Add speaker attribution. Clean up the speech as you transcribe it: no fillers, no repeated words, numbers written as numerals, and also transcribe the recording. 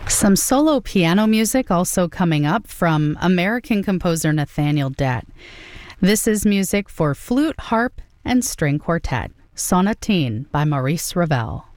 Speaker 1: Some solo piano music also coming up from American composer Nathaniel Dett. This is music for flute, harp, and string quartet. Sonatine by Maurice Ravel.